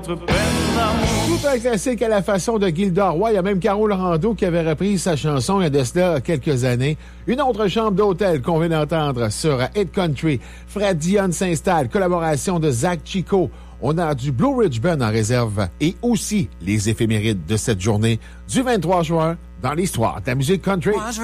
Tout un classique à la façon de Gilda Roy. Il y a même Caro Lorando qui avait repris sa chanson il y a de cela quelques années. Une autre chambre d'hôtel qu'on vient d'entendre sur Hit Country. Fred Dionne s'installe. Collaboration de Zach Chico. On a du Blue Ridge Band en réserve et aussi les éphémérides de cette journée du 23 juin dans l'histoire de la musique country.